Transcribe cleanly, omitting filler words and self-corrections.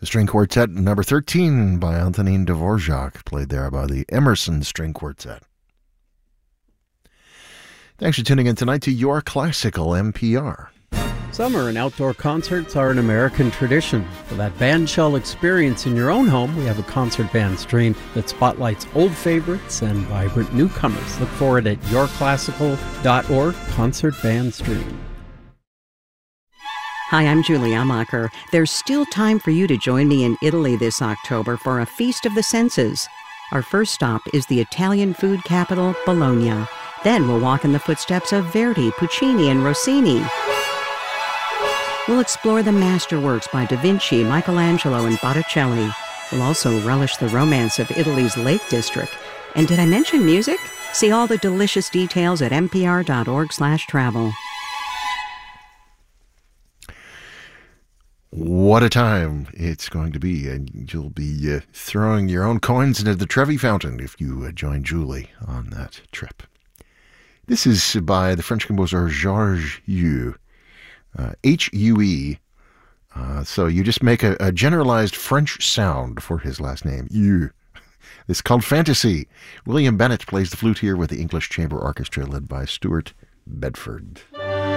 The String Quartet, number 13 by Antonin Dvorak, played there by the Emerson String Quartet. Thanks for tuning in tonight to Your Classical NPR. Summer and outdoor concerts are an American tradition. For that bandshell experience in your own home, we have a concert band stream that spotlights old favorites and vibrant newcomers. Look for it at yourclassical.org, concert band stream. Hi, I'm Julie Amacher. There's still time for you to join me in Italy this October for a Feast of the Senses. Our first stop is the Italian food capital, Bologna. Then we'll walk in the footsteps of Verdi, Puccini, and Rossini. We'll explore the masterworks by Da Vinci, Michelangelo, and Botticelli. We'll also relish the romance of Italy's Lake District. And did I mention music? See all the delicious details at npr.org/travel. What a time it's going to be, and you'll be throwing your own coins into the Trevi Fountain if you join Julie on that trip. This is by the French composer Georges Hue. H-U-E. So you just make a generalized French sound for his last name, Hue. It's called Fantasy. William Bennett plays the flute here with the English Chamber Orchestra led by Stuart Bedford.